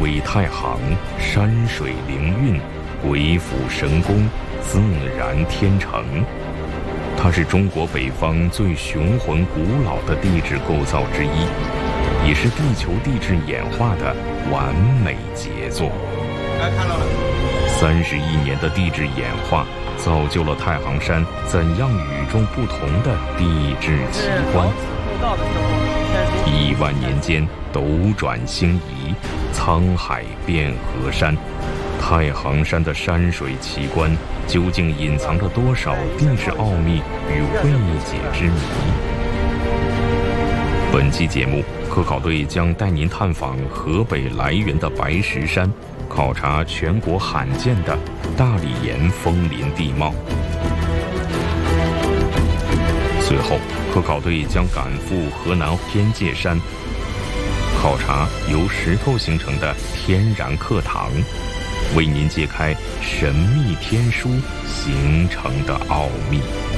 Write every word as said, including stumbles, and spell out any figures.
鬼太行，山水灵韵，鬼斧神工，自然天成。它是中国北方最雄浑古老的地质构造之一，也是地球地质演化的完美杰作。 看到了。 三十亿年的地质演化，造就了太行山怎样与众不同的地质奇观。亿万年间斗转星移，沧海变河山。太行山的山水奇观，究竟隐藏着多少地质奥秘与未解之谜？本期节目，科考队将带您探访河北涞源的白石山，考察全国罕见的大理岩枫林地貌。随后，科考队将赶赴河南天界山，考察由石头形成的天然课堂，为您揭开神秘天书形成的奥秘。